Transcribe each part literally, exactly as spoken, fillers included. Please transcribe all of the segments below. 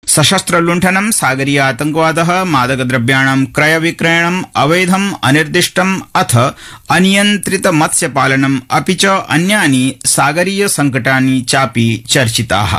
सशस्त्र लुण्ठनं, सागरीय आतंकवादः, मादकद्रव्याणां क्रय विक्रयणम्, अवैधम्, अनिर्दिष्टम् अथ अनियन्त्रित मत्स्यपालनम् अपि च अन्यानि सागरीय संकटानि चापि चर्चिताः।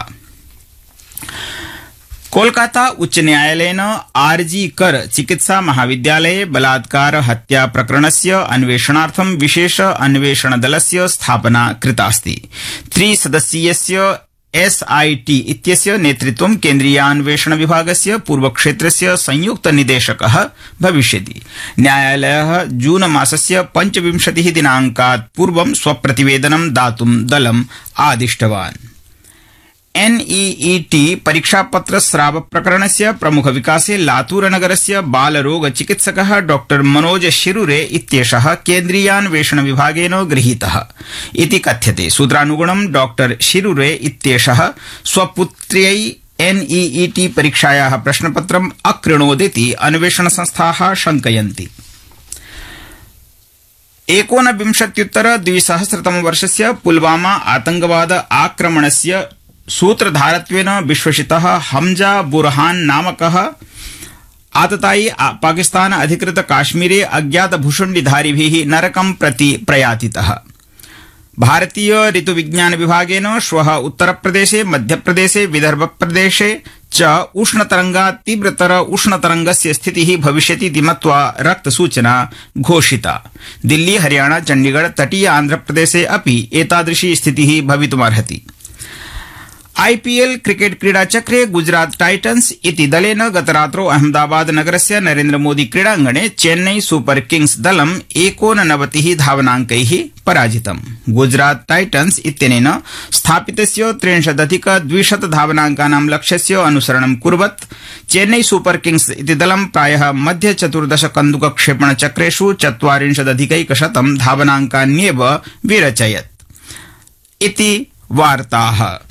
कोलकाता उच्च न्यायालयेन आरजी कर चिकित्सा महाविद्यालये बलात्कार हत्या प्रकरणस्य अन्वेषणार्थं विशेष अन्वेषण दलस्य स्थापना कृतास्ति। त्रिसदस्यीयस्य एसआईटी इत्यस्य नेतृत्वं केन्द्रीयान्वेषण विभागस्य पूर्वक्षेत्रस्य संयुक्त निदेशकः भविष्यति। न्यायालयः जून मासस्य पञ्चविंशतिः दिनाङ्कात् पूर्वं स्वप्रतिवेदनं दातुं दलम् आदिष्टवान्। एनईईटी परीक्षापत्र स्राव प्रकरणस्य प्रमुख विकासे लातूरनगरस्य बालरोग चिकित्सकः डॉ मनोज शिरुरे इत्येषः केन्द्रीयान्वेषण विभागेन गृहीतः इति कथ्यते। सूत्रानुगुणं डॉ शिरुरे इत्येषः स्वपुत्र्यै एनईईटी परीक्षायाः प्रश्नपत्रम् अकृणोदिति अन्वेषण संस्थाः शङ्कयन्ति। एकोनविंशत्युत्तर द्विसहस्रतमवर्षस्य पुलवामा आतंकवाद आक्रमणस्य सूत्रधारत्वेन विश्वसितः हमजा बुरहान नामकः आततायी पाकिस्तान अधिकृत काश्मीरे अज्ञात भूषुण्डिधारिभिः नरकं प्रति प्रयातितः। भारतीय ऋतुविज्ञान विभागेन श्वः उत्तरप्रदेशे, मध्यप्रदेशे, विदर्भप्रदेशे च उष्णतरंगात् तीव्रतर उष्णतरंगस्य स्थितिः भविष्यति इति मत्वा रक्तसूचना घोषिता। दिल्ली, हरियाणा, चण्डीगढ़, तटीय आन्ध्रप्रदेशे अपि एतादृशी स्थितिः भवितुमर्हति। आईपीएल क्रिकेट क्रीडाचक्रे गुजरात टाइटन्स इति दलेन गतरात्रौ अहमदाबाद नगरस्य नरेन्द्र मोदी क्रीडाङ्गणे Chennai super Kings दलम् एकोननवतिः धावनाङ्कैः पराजितम्। Gujarat titans इत्यनेन स्थापितस्य त्रिंशदधिक द्विशत धावनाङ्कानां लक्ष्यस्य अनुसरणं कुर्वत् चेन्नई सुपर किंग्स इति दलं प्रायः मध्य चतुर्दश कन्दुक क्षेपण चक्रेषु चत्वारिंशदधिकैकशतं धावनाङ्कान्येव विरचयत् इति वार्ताः।